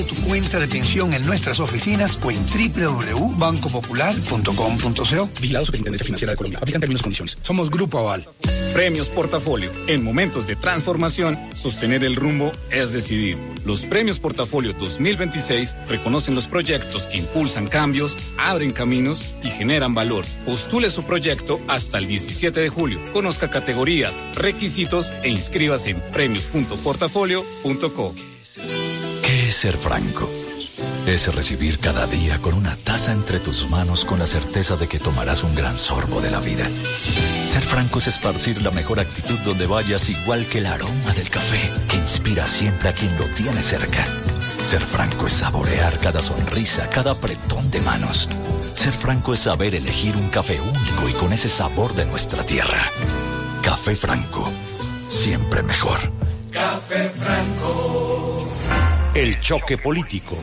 Tu cuenta de pensión en nuestras oficinas o en www.bancopopular.com.co. Vigilado Superintendencia Financiera de Colombia. Aplican términos y condiciones. Somos Grupo Aval. Premios Portafolio. En momentos de transformación, sostener el rumbo es decidir. Los Premios Portafolio 2026 reconocen los proyectos que impulsan cambios, abren caminos y generan valor. Postule su proyecto hasta el 17 de julio. Conozca categorías, requisitos e inscríbase en premios.portafolio.co. ¿Qué es ser franco? Es recibir cada día con una taza entre tus manos con la certeza de que tomarás un gran sorbo de la vida. Ser franco es esparcir la mejor actitud donde vayas, igual que el aroma del café que inspira siempre a quien lo tiene cerca. Ser franco es saborear cada sonrisa, cada apretón de manos. Ser franco es saber elegir un café único y con ese sabor de nuestra tierra. Café Franco, siempre mejor. Café Franco. El choque político.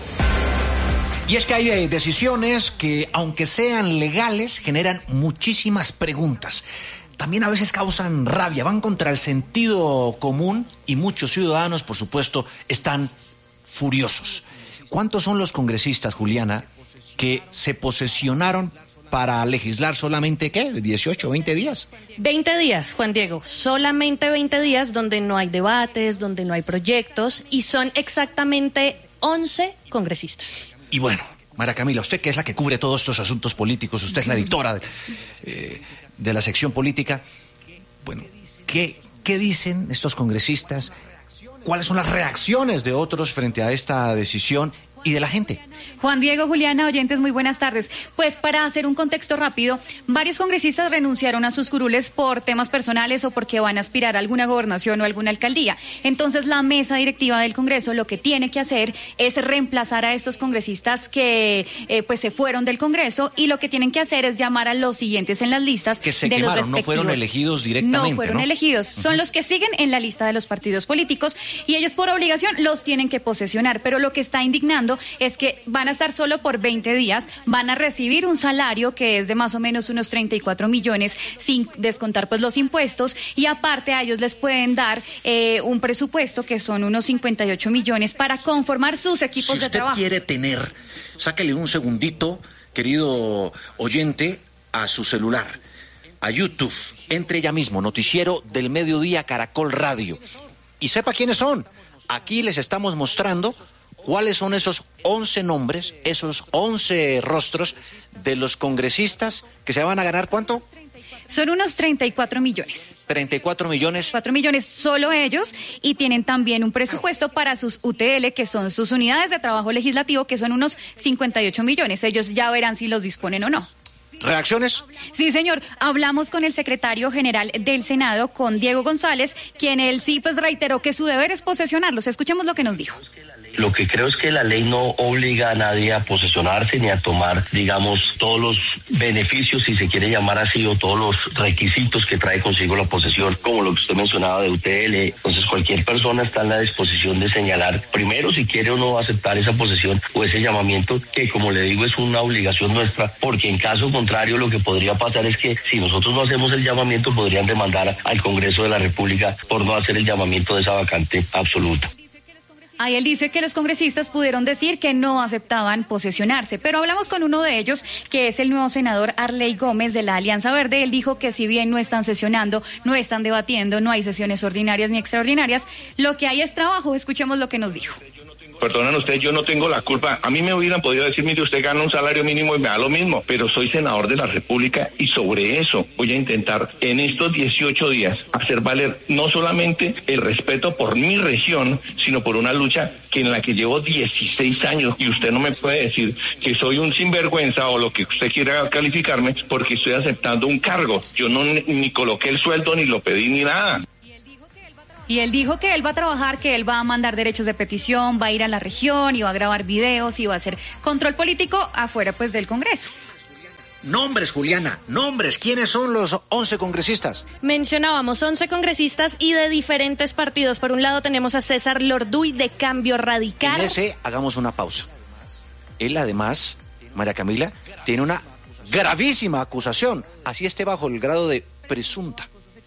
Y es que hay decisiones que, aunque sean legales, generan muchísimas preguntas. También a veces causan rabia, van contra el sentido común y muchos ciudadanos, por supuesto, están furiosos. ¿Cuántos son los congresistas, Juliana, que se posesionaron para legislar solamente, ¿qué? ¿18, 20 días? 20 días, Juan Diego, solamente 20 días donde no hay debates, donde no hay proyectos, y son exactamente 11 congresistas. Y bueno, María Camila, usted que es la que cubre todos estos asuntos políticos, usted es la editora de la sección política, bueno, ¿qué dicen estos congresistas? ¿Cuáles son las reacciones de otros frente a esta decisión y de la gente? Juan Diego, Juliana, oyentes, muy buenas tardes. Pues para hacer un contexto rápido, varios congresistas renunciaron a sus curules por temas personales o porque van a aspirar a alguna gobernación o alguna alcaldía. Entonces la mesa directiva del Congreso lo que tiene que hacer es reemplazar a estos congresistas que pues se fueron del Congreso, y lo que tienen que hacer es llamar a los siguientes en las listas que se de quemaron, los respectivos. No fueron elegidos directamente. No fueron elegidos, son los que siguen en la lista de los partidos políticos y ellos por obligación los tienen que posesionar, pero lo que está indignando es que van a estar solo por 20 días, van a recibir un salario que es de más o menos unos 34 millones sin descontar pues los impuestos, y aparte a ellos les pueden dar un presupuesto que son unos 58 millones para conformar sus equipos de trabajo. Si usted quiere tener, sáquele un segundito, querido oyente, a su celular, a YouTube, entre ya mismo, Noticiero del Mediodía Caracol Radio, y sepa quiénes son. Aquí les estamos mostrando cuáles son esos 11 nombres, esos 11 rostros de los congresistas que se van a ganar, ¿cuánto? Son unos 34 millones. 34 millones. 4 millones solo ellos, y tienen también un presupuesto para sus UTL, que son sus unidades de trabajo legislativo, que son unos 58 millones. Ellos ya verán si los disponen o no. ¿Reacciones? Sí, señor. Hablamos con el secretario general del Senado, con Diego González, quien él sí pues reiteró que su deber es posesionarlos. Escuchemos lo que nos dijo. Lo que creo es que la ley no obliga a nadie a posesionarse ni a tomar, digamos, todos los beneficios, si se quiere llamar así, o todos los requisitos que trae consigo la posesión, como lo que usted mencionaba de UTL. Entonces cualquier persona está en la disposición de señalar primero si quiere o no aceptar esa posesión o ese llamamiento, que como le digo es una obligación nuestra, porque en caso contrario lo que podría pasar es que si nosotros no hacemos el llamamiento podrían demandar al Congreso de la República por no hacer el llamamiento de esa vacante absoluta. Ahí él dice que los congresistas pudieron decir que no aceptaban posesionarse, pero hablamos con uno de ellos, que es el nuevo senador Arley Gómez de la Alianza Verde. Él dijo que si bien no están sesionando, no están debatiendo, no hay sesiones ordinarias ni extraordinarias, lo que hay es trabajo. Escuchemos lo que nos dijo. Perdonen ustedes, yo no tengo la culpa. A mí me hubieran podido decir, mire, usted gana un salario mínimo y me da lo mismo, pero soy senador de la República y sobre eso voy a intentar en estos 18 días hacer valer no solamente el respeto por mi región, sino por una lucha en la que llevo 16 años, y usted no me puede decir que soy un sinvergüenza o lo que usted quiera calificarme porque estoy aceptando un cargo. Yo no ni coloqué el sueldo, ni lo pedí, ni nada. Y él dijo que él va a trabajar, que él va a mandar derechos de petición, va a ir a la región y va a grabar videos y va a hacer control político afuera pues del Congreso. Nombres, Juliana, nombres. ¿Quiénes son los 11 congresistas? Mencionábamos 11 congresistas y de diferentes partidos. Por un lado tenemos a César Lorduy de Cambio Radical. En ese hagamos una pausa. Él además, María Camila, tiene una gravísima acusación, así esté bajo el grado de presunta.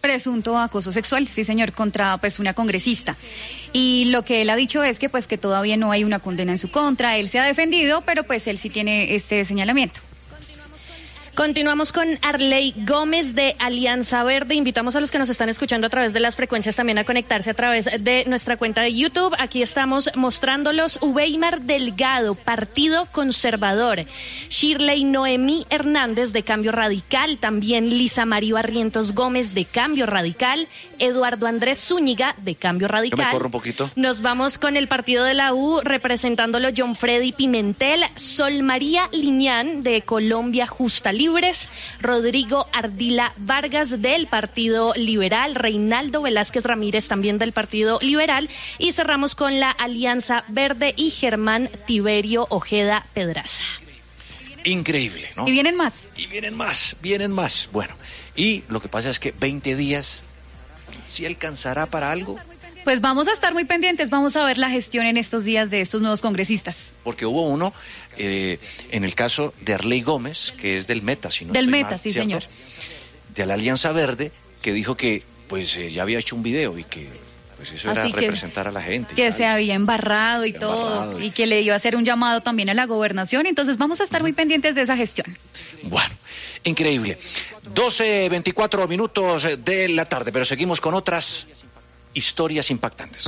Presunto acoso sexual, sí señor, contra pues una congresista. Y lo que él ha dicho es que pues que todavía no hay una condena en su contra, él se ha defendido, pero pues él sí tiene este señalamiento. Continuamos con Arley Gómez de Alianza Verde. Invitamos a los que nos están escuchando a través de las frecuencias también a conectarse a través de nuestra cuenta de YouTube. Aquí estamos mostrándolos. Uweimar Delgado, Partido Conservador. Shirley Noemí Hernández de Cambio Radical. También Lisa María Barrientos Gómez de Cambio Radical. Eduardo Andrés Zúñiga de Cambio Radical. Yo me corro un poquito. Nos vamos con el partido de la U, representándolo John Freddy Pimentel. Sol María Liñán de Colombia Justa Libres, Rodrigo Ardila Vargas del Partido Liberal, Reinaldo Velázquez Ramírez también del Partido Liberal, y cerramos con la Alianza Verde y Germán Tiberio Ojeda Pedraza. Increíble, ¿no? Y vienen más. Y vienen más. Bueno, y lo que pasa es que 20 días, ¿sí alcanzará para algo? Pues vamos a estar muy pendientes, vamos a ver la gestión en estos días de estos nuevos congresistas. Porque hubo uno, en el caso de Arley Gómez, que es del Meta, si no del estoy Meta, mal, sí, ¿cierto? señor. De la Alianza Verde, que dijo que pues ya había hecho un video y que pues eso Así era representar a la gente. Que se había embarrado y todo, y que le iba a hacer un llamado también a la gobernación, entonces vamos a estar muy pendientes de esa gestión. Bueno, increíble. 12:24 minutos de la tarde, pero seguimos con otras historias impactantes.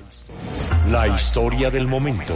La historia del momento.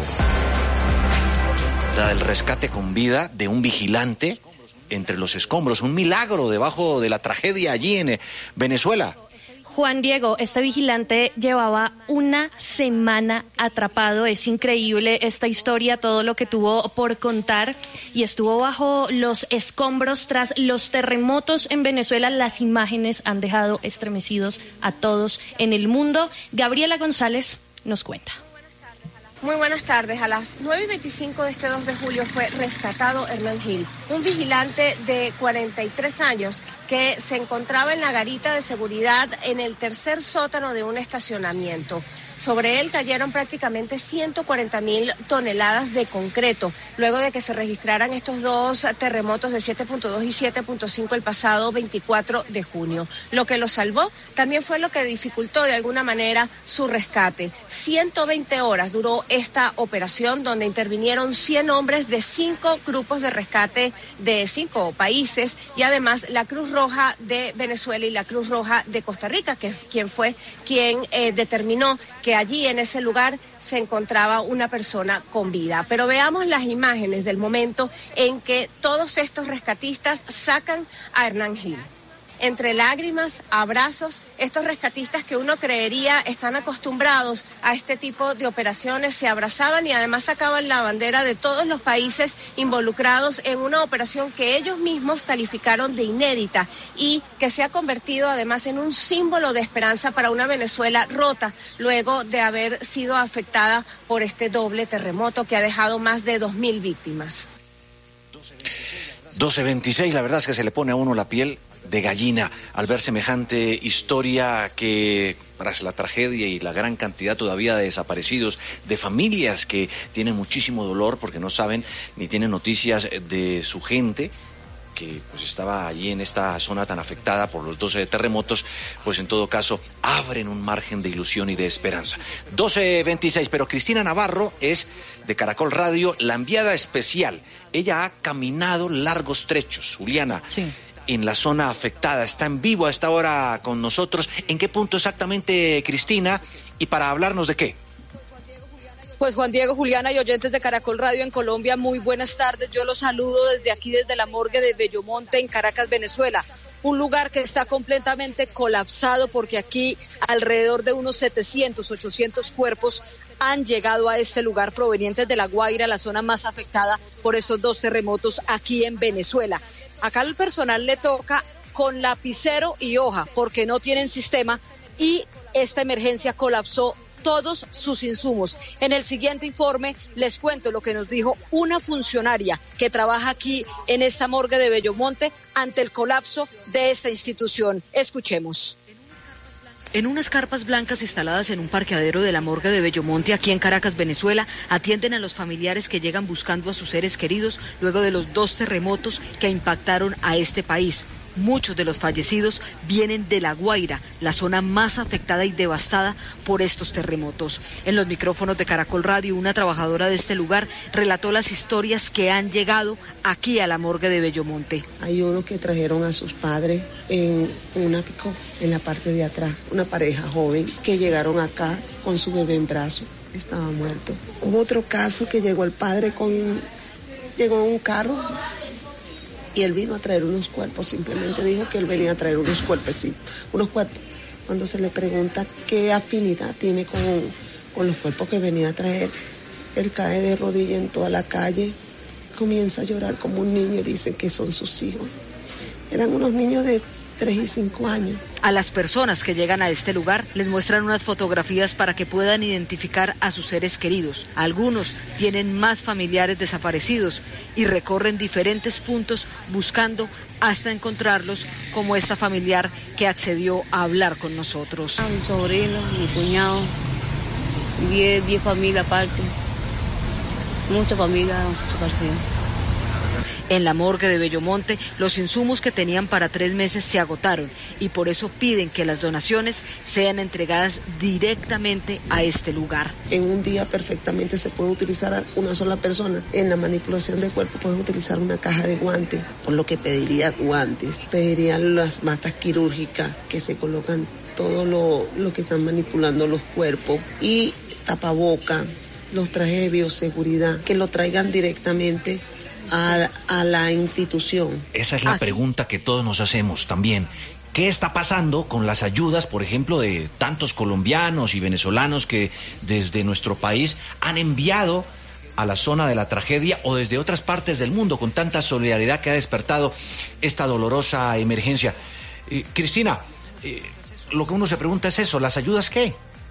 La del rescate con vida de un vigilante entre los escombros, un milagro debajo de la tragedia allí en Venezuela. Juan Diego, este vigilante llevaba una semana atrapado. Es increíble esta historia, todo lo que tuvo por contar, y estuvo bajo los escombros tras los terremotos en Venezuela. Las imágenes han dejado estremecidos a todos en el mundo. Gabriela González nos cuenta. Muy buenas tardes. A las 9:25 de este 2 de julio fue rescatado Hernán Gil, un vigilante de 43 años que se encontraba en la garita de seguridad en el tercer sótano de un estacionamiento. Sobre él cayeron prácticamente 140.000 toneladas de concreto, luego de que se registraran estos dos terremotos de 7.2 y 7.5 el pasado 24 de junio. Lo que lo salvó también fue lo que dificultó de alguna manera su rescate. 120 horas duró esta operación, donde intervinieron 100 hombres de 5 grupos de rescate de 5 países, y además la Cruz Roja de Venezuela y la Cruz Roja de Costa Rica, que fue quien determinó que allí en ese lugar se encontraba una persona con vida. Pero veamos las imágenes del momento en que todos estos rescatistas sacan a Hernán Gil. Entre lágrimas, abrazos, estos rescatistas que uno creería están acostumbrados a este tipo de operaciones se abrazaban y además sacaban la bandera de todos los países involucrados en una operación que ellos mismos calificaron de inédita y que se ha convertido además en un símbolo de esperanza para una Venezuela rota luego de haber sido afectada por este doble terremoto que ha dejado más de 2.000 víctimas. 12:26, la verdad es que se le pone a uno la piel de gallina al ver semejante historia, que tras la tragedia y la gran cantidad todavía de desaparecidos, de familias que tienen muchísimo dolor porque no saben ni tienen noticias de su gente que pues estaba allí en esta zona tan afectada por los 12 terremotos, pues en todo caso abren un margen de ilusión y de esperanza. 12:26, pero Cristina Navarro es de Caracol Radio, la enviada especial. Ella ha caminado largos trechos, Juliana. Sí. En la zona afectada, está en vivo a esta hora con nosotros. ¿En qué punto exactamente, Cristina? ¿Y para hablarnos de qué? Pues Juan Diego, Juliana y oyentes de Caracol Radio en Colombia, muy buenas tardes. Yo los saludo desde aquí, desde la morgue de Bellomonte en Caracas, Venezuela. Un lugar que está completamente colapsado porque aquí alrededor de unos 700, 800 cuerpos han llegado a este lugar provenientes de La Guaira, la zona más afectada por estos dos terremotos aquí en Venezuela. Acá al personal le toca con lapicero y hoja porque no tienen sistema y esta emergencia colapsó todos sus insumos. En el siguiente informe les cuento lo que nos dijo una funcionaria que trabaja aquí en esta morgue de Bellomonte ante el colapso de esta institución. Escuchemos. En unas carpas blancas instaladas en un parqueadero de la morgue de Bellomonte, aquí en Caracas, Venezuela, atienden a los familiares que llegan buscando a sus seres queridos luego de los dos terremotos que impactaron a este país. Muchos de los fallecidos vienen de La Guaira, la zona más afectada y devastada por estos terremotos. En los micrófonos de Caracol Radio, una trabajadora de este lugar relató las historias que han llegado aquí a la morgue de Bellomonte. Hay uno que trajeron a sus padres en una pick-up en la parte de atrás, una pareja joven que llegaron acá con su bebé en brazos, estaba muerto. Hubo otro caso que llegó el padre llegó en un carro y él vino a traer unos cuerpos, simplemente dijo que él venía a traer unos cuerpos. Cuando se le pregunta qué afinidad tiene con los cuerpos que venía a traer, él cae de rodillas en toda la calle, comienza a llorar como un niño y dice que son sus hijos. Eran unos niños de 3 y 5 años. A las personas que llegan a este lugar les muestran unas fotografías para que puedan identificar a sus seres queridos. Algunos tienen más familiares desaparecidos y recorren diferentes puntos buscando hasta encontrarlos, como esta familiar que accedió a hablar con nosotros. Mi sobrino, mi cuñado, 10 familias aparte, muchas familias desaparecidas. En la morgue de Bellomonte, los insumos que tenían para 3 meses se agotaron y por eso piden que las donaciones sean entregadas directamente a este lugar. En un día perfectamente se puede utilizar a una sola persona. En la manipulación del cuerpo pueden utilizar una caja de guantes, por lo que pediría guantes, pediría las matas quirúrgicas que se colocan todo lo que están manipulando los cuerpos y tapaboca, los trajes de bioseguridad, que lo traigan directamente a la institución. Esa es la pregunta que todos nos hacemos también. ¿Qué está pasando con las ayudas, por ejemplo, de tantos colombianos y venezolanos que desde nuestro país han enviado a la zona de la tragedia o desde otras partes del mundo con tanta solidaridad que ha despertado esta dolorosa emergencia? Cristina, lo que uno se pregunta es eso, ¿las ayudas qué?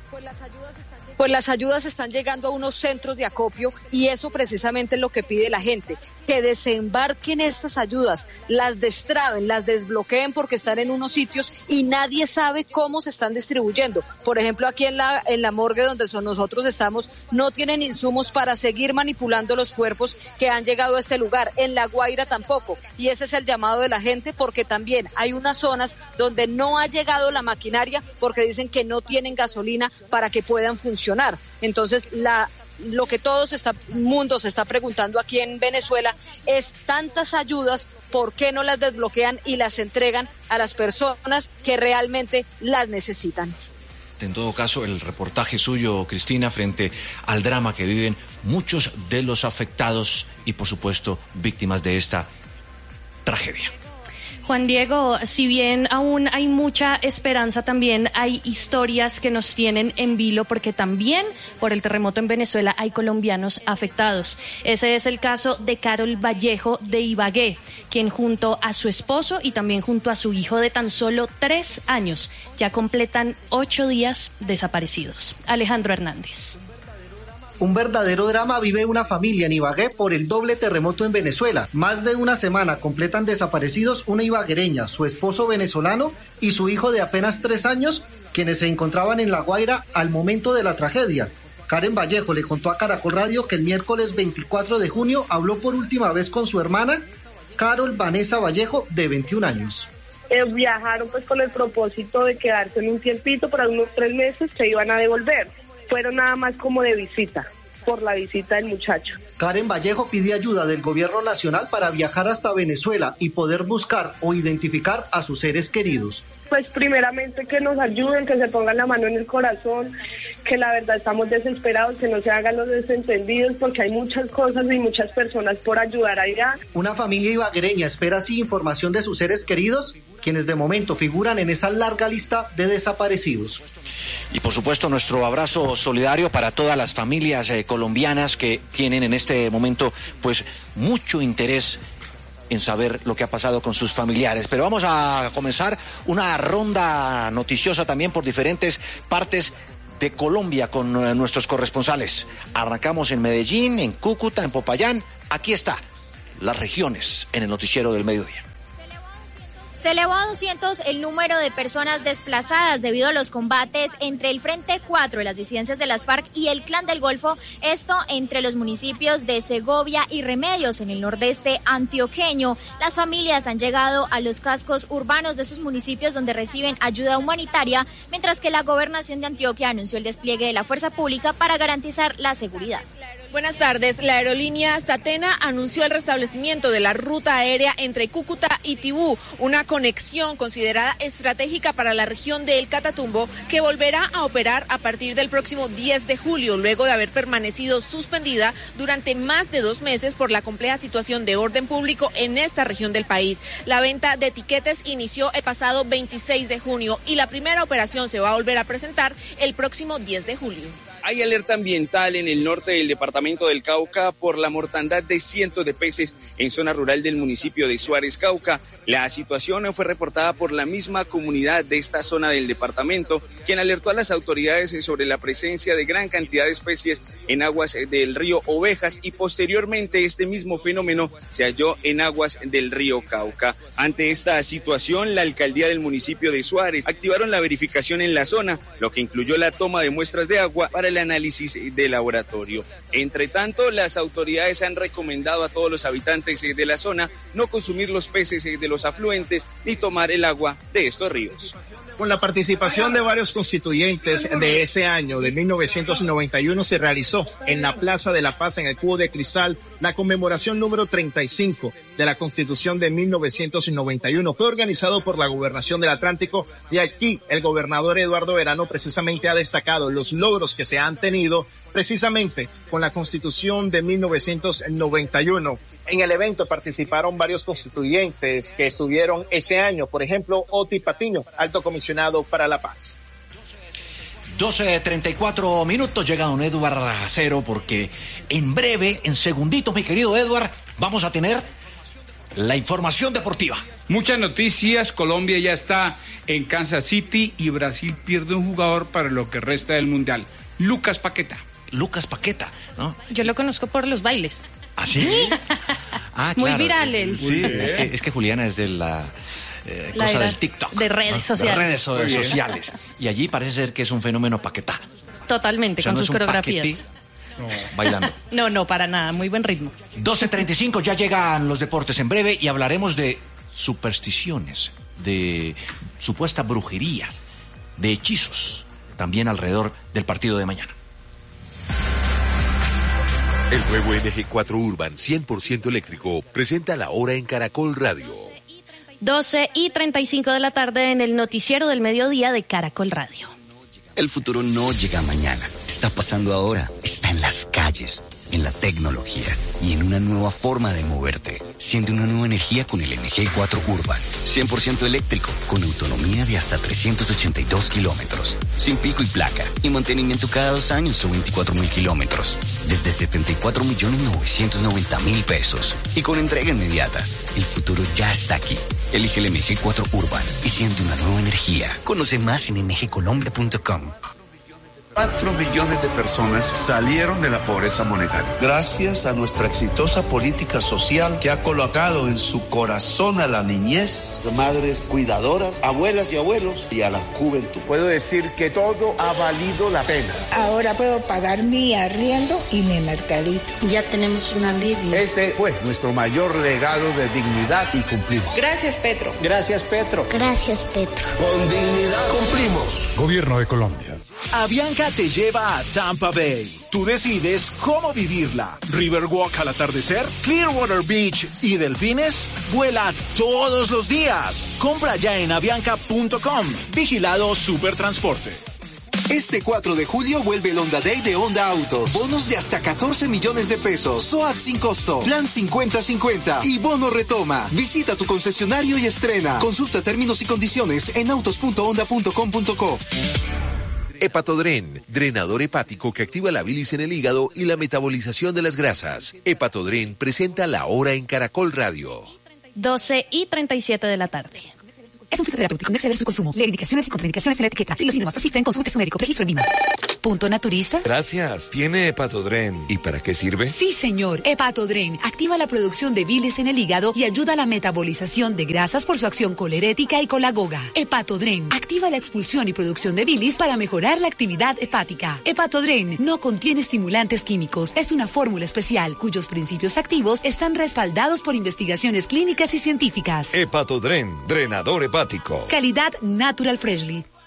Pues las ayudas están llegando a unos centros de acopio y eso precisamente es lo que pide la gente, que desembarquen estas ayudas, las destraben, las desbloqueen porque están en unos sitios y nadie sabe cómo se están distribuyendo. Por ejemplo, aquí en la morgue donde nosotros estamos, no tienen insumos para seguir manipulando los cuerpos que han llegado a este lugar. En La Guaira tampoco. Y ese es el llamado de la gente porque también hay unas zonas donde no ha llegado la maquinaria porque dicen que no tienen gasolina para que puedan funcionar. Entonces, lo que todo el mundo se está preguntando aquí en Venezuela es tantas ayudas, ¿por qué no las desbloquean y las entregan a las personas que realmente las necesitan? En todo caso, el reportaje suyo, Cristina, frente al drama que viven muchos de los afectados y, por supuesto, víctimas de esta tragedia. Juan Diego, si bien aún hay mucha esperanza, también hay historias que nos tienen en vilo porque también por el terremoto en Venezuela hay colombianos afectados. Ese es el caso de Carol Vallejo de Ibagué, quien junto a su esposo y también junto a su hijo de tan solo 3 años ya completan 8 días desaparecidos. Alejandro Hernández. Un verdadero drama vive una familia en Ibagué por el doble terremoto en Venezuela. Más de una semana completan desaparecidos una ibaguereña, su esposo venezolano y su hijo de apenas 3 años, quienes se encontraban en La Guaira al momento de la tragedia. Karen Vallejo le contó a Caracol Radio que el miércoles 24 de junio habló por última vez con su hermana, Carol Vanessa Vallejo, de 21 años. Viajaron pues con el propósito de quedarse en un tiempito, para unos 3 meses se iban a devolver. Fueron nada más como de visita, por la visita del muchacho. Karen Vallejo pide ayuda del gobierno nacional para viajar hasta Venezuela y poder buscar o identificar a sus seres queridos. Pues primeramente que nos ayuden, que se pongan la mano en el corazón, que la verdad estamos desesperados, que no se hagan los desentendidos porque hay muchas cosas y muchas personas por ayudar allá. Una familia ibaguereña espera así información de sus seres queridos, quienes de momento figuran en esa larga lista de desaparecidos. Y por supuesto nuestro abrazo solidario para todas las familias colombianas que tienen en este momento pues mucho interés en saber lo que ha pasado con sus familiares. Pero vamos a comenzar una ronda noticiosa también por diferentes partes de Colombia con nuestros corresponsales. Arrancamos en Medellín, en Cúcuta, en Popayán. Aquí está, las regiones en el noticiero del mediodía. Se elevó a 200 el número de personas desplazadas debido a los combates entre el Frente 4 de las disidencias de las FARC y el Clan del Golfo, esto entre los municipios de Segovia y Remedios en el nordeste antioqueño. Las familias han llegado a los cascos urbanos de esos municipios donde reciben ayuda humanitaria, mientras que la Gobernación de Antioquia anunció el despliegue de la fuerza pública para garantizar la seguridad. Buenas tardes. La aerolínea Satena anunció el restablecimiento de la ruta aérea entre Cúcuta y Tibú, una conexión considerada estratégica para la región de El Catatumbo, que volverá a operar a partir del próximo 10 de julio, luego de haber permanecido suspendida durante más de 2 meses por la compleja situación de orden público en esta región del país. La venta de tiquetes inició el pasado 26 de junio y la primera operación se va a volver a presentar el próximo 10 de julio. Hay alerta ambiental en el norte del departamento del Cauca por la mortandad de cientos de peces en zona rural del municipio de Suárez, Cauca. La situación fue reportada por la misma comunidad de esta zona del departamento, quien alertó a las autoridades sobre la presencia de gran cantidad de especies en aguas del río Ovejas, y posteriormente este mismo fenómeno se halló en aguas del río Cauca. Ante esta situación, la alcaldía del municipio de Suárez activaron la verificación en la zona, lo que incluyó la toma de muestras de agua para el análisis de laboratorio. Entre tanto, las autoridades han recomendado a todos los habitantes de la zona no consumir los peces de los afluentes ni tomar el agua de estos ríos. Con la participación de varios constituyentes de ese año, de 1991, se realizó en la Plaza de la Paz, en el Cubo de Cristal, la conmemoración número 35 de la Constitución de 1991. Fue organizado por la Gobernación del Atlántico, y aquí el gobernador Eduardo Verano precisamente ha destacado los logros que se han tenido precisamente con la Constitución de 1991. En el evento participaron varios constituyentes que estuvieron ese año, por ejemplo, Oti Patiño, alto comisionado para la paz. 12:34 minutos, llega don Edward Acero, porque en breve, en segunditos, mi querido Edward, vamos a tener la información deportiva. Muchas noticias. Colombia ya está en Kansas City y Brasil pierde un jugador para lo que resta del Mundial. Lucas Paqueta, ¿no? Yo lo conozco por los bailes. ¿Ah, sí? Ah, muy claro. viral él. Sí, es que Juliana es de la cosa del TikTok. De redes sociales. De redes sociales. Y allí parece ser que es un fenómeno Paquetá. Totalmente, o sea, con sus coreografías. Bailando. No, para nada, muy buen ritmo. 12:35, ya llegan los deportes en breve y hablaremos de supersticiones, de supuesta brujería, de hechizos, también alrededor del partido de mañana. El nuevo MG4 Urban 100% eléctrico presenta la hora en Caracol Radio. 12:35 de la tarde en el noticiero del mediodía de Caracol Radio. El futuro no llega mañana, está pasando ahora, está en las calles, en la tecnología y en una nueva forma de moverte. Siente una nueva energía con el MG4 Urban, 100% eléctrico, con autonomía de hasta 382 kilómetros, sin pico y placa, y mantenimiento cada 2 años o 24.000 kilómetros, desde 74.990.000 pesos, y con entrega inmediata. El futuro ya está aquí. Elige el MG4 Urban y siente una nueva energía. Conoce más en mgcolombia.com. 4 millones de personas salieron de la pobreza monetaria. Gracias a nuestra exitosa política social que ha colocado en su corazón a la niñez, madres cuidadoras, abuelas y abuelos, y a la juventud. Puedo decir que todo ha valido la pena. Ahora puedo pagar mi arriendo y mi mercadito. Ya tenemos un alivio. Ese fue nuestro mayor legado de dignidad y cumplimos. Gracias, Petro. Gracias, Petro. Gracias, Petro. Con dignidad cumplimos. Gobierno de Colombia. Avianca te lleva a Tampa Bay. Tú decides cómo vivirla. Riverwalk al atardecer, Clearwater Beach y delfines. Vuela todos los días. Compra ya en avianca.com. Vigilado Supertransporte. Este 4 de julio vuelve el Honda Day de Honda Autos. Bonos de hasta 14 millones de pesos. SOAT sin costo. Plan 50-50. Y bono retoma. Visita tu concesionario y estrena. Consulta términos y condiciones en autos.honda.com.co. Hepatodren, drenador hepático que activa la bilis en el hígado y la metabolización de las grasas. Hepatodren presenta la hora en Caracol Radio. 12:37 de la tarde. Es un fitoterapéutico, no exceder su consumo. Leer indicaciones y contraindicaciones en la etiqueta. Si los síntomas persisten, consulte su médico. Registro en Lima. Punto Naturista. Gracias. ¿Tiene Hepatodren? ¿Y para qué sirve? Sí, señor. Hepatodren activa la producción de bilis en el hígado y ayuda a la metabolización de grasas por su acción colerética y colagoga. Hepatodren activa la expulsión y producción de bilis para mejorar la actividad hepática. Hepatodren no contiene estimulantes químicos. Es una fórmula especial cuyos principios activos están respaldados por investigaciones clínicas y científicas. Hepatodren, drenador hepático. Calidad Natural Freshly.